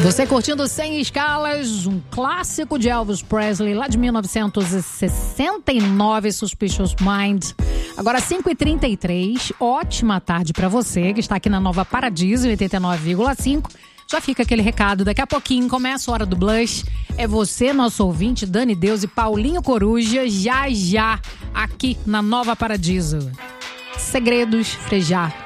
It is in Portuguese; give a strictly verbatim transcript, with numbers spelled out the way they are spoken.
Você curtindo Sem Escalas, um clássico de Elvis Presley, lá de mil novecentos e sessenta e nove, Suspicious Mind. Agora cinco e trinta e três, ótima tarde pra você que está aqui na Nova Paradiso, oitenta e nove vírgula cinco. Já fica aquele recado, daqui a pouquinho começa a Hora do Blush. É você, nosso ouvinte, Dani Deus e Paulinho Coruja, já já, aqui na Nova Paradiso. Segredos, frejar.